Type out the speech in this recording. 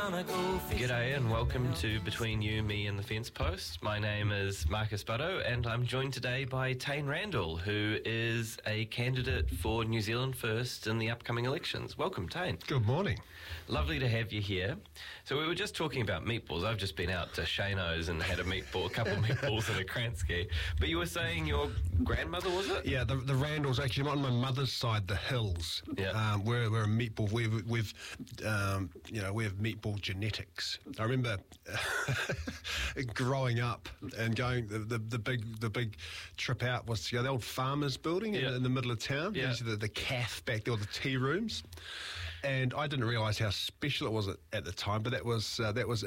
G'day and welcome to Between You, Me and the Fence Post. My name is Marcus Butto and I'm joined today by Tane Randall, who is a candidate for New Zealand First in the upcoming elections. Welcome, Tane. Good morning. Lovely to have you here. So we were just talking about meatballs. I've just been out to Shano's and had a couple of meatballs and a Kransky. But you were saying your grandmother, was it? Yeah, the Randalls, actually on my mother's side, the Hills. Yeah. We're a meatball. We have meatball genetics. I remember growing up and going the big trip out was the old farmers building in the middle of town. Yeah. The cafe back there, the tea rooms, and I didn't realise how special it was at the time. But that was